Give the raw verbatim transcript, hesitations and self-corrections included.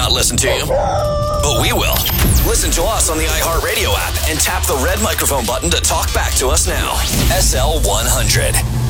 not listen to you, but we will. Listen to us on the iHeartRadio app and tap the red microphone button to talk back to us now. S L one hundred.